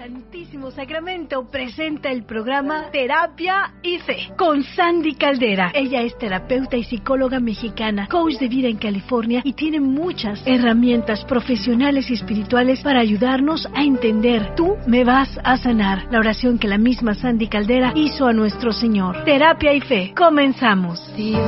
Santísimo Sacramento presenta el programa Terapia y Fe con Sandy Caldera. Ella es terapeuta y psicóloga mexicana, coach de vida en California y tiene muchas herramientas profesionales y espirituales para ayudarnos a entender. Tú me vas a sanar. La oración que la misma Sandy Caldera hizo a nuestro Señor. Terapia y Fe. Comenzamos. The